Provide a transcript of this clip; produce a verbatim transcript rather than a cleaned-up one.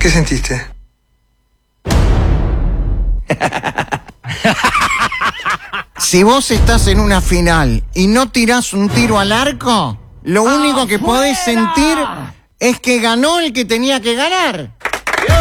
¿Qué sentiste? Si vos estás en una final y no tirás un tiro al arco, lo único que podés sentir es que ganó el que tenía que ganar.